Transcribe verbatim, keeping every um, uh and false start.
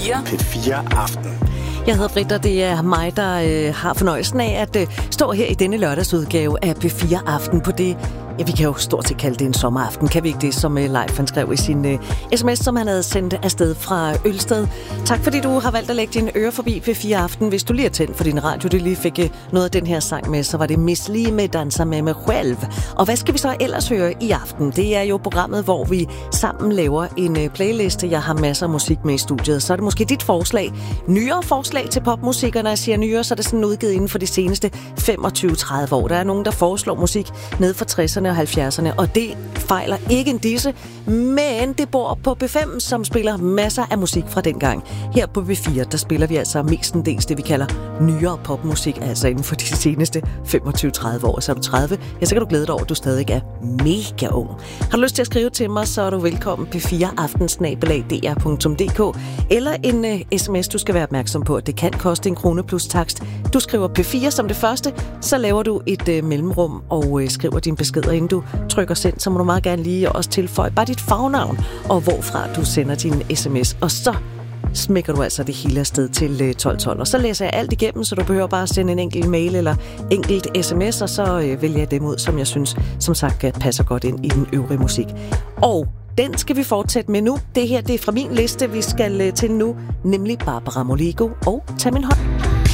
P fire Aften. Jeg hedder Britt, og det er mig, der øh, har fornøjelsen af at øh, stå her i denne lørdagsudgave af P fire Aften på det. Ja, vi kan jo stort set kalde det en sommeraften. Kan vi ikke det, som uh, Leif han skrev i sin uh, sms, som han havde sendt afsted fra Ølsted. Tak fordi du har valgt at lægge dine ører forbi P fire Aften. Hvis du lige er tændt for din radio, du lige fik uh, noget af den her sang med, så var det Miss Li med Danser med mig selv. Og hvad skal vi så ellers høre i aften? Det er jo programmet, hvor vi sammen laver en uh, playliste. Jeg har masser af musik med i studiet. Så er det måske dit forslag. Nyere forslag til popmusik, og når jeg siger nyere, så er det sådan udgivet inden for de seneste femogtyve til tredive år. Der er nogen, der foreslår musik ned fra tresserne og halvfjerdserne, og det fejler ikke en disse, men det bor på B fem, som spiller masser af musik fra dengang. Her på B fire, der spiller vi altså mestendels det, vi kalder nyere popmusik, altså inden for de seneste femogtyve til tredive år. Så er du tredive, ja, så kan du glæde dig over, at du stadig er mega ung. Har du lyst til at skrive til mig, så er du velkommen P fire aften snabel-a d r punktum d k eller en uh, sms, du skal være opmærksom på, at det kan koste en krone plus takst. Du skriver P fire som det første, så laver du et uh, mellemrum og uh, skriver dine beskeder. Inden du trykker send, så må du meget gerne lige også tilføje bare dit fagnavn og hvorfra du sender din sms. Og så smækker du altså det hele afsted til tolv tolv. Og så læser jeg alt igennem, så du behøver bare sende en enkelt mail eller enkelt sms, og så øh, vælger jeg dem ud, som jeg synes, som sagt, passer godt ind i den øvrige musik. Og den skal vi fortsætte med nu. Det her, det er fra min liste, vi skal øh, til nu, nemlig Barbara Moligo og Tag min hånd.